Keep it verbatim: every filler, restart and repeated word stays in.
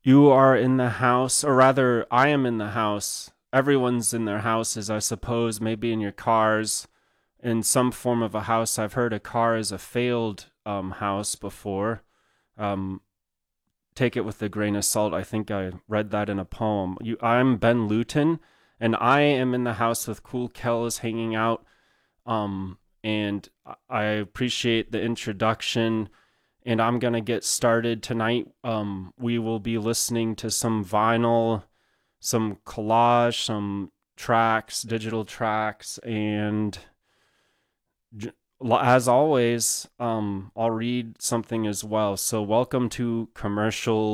You are in the house, or rather, I am in the house. Everyone's in their houses, I suppose, maybe in your cars, in some form of a house. I've heard a car is a failed um, house before. Um, Take it with a grain of salt. I think I read that in a poem. You, I'm Ben Luton, and I am in the house with Cool Kells hanging out. Um, and I appreciate the introduction. And I'm gonna get started tonight. Um, we will be listening to some vinyl, some collage, some tracks, digital tracks, and as always, um, I'll read something as well. So, welcome to Commercial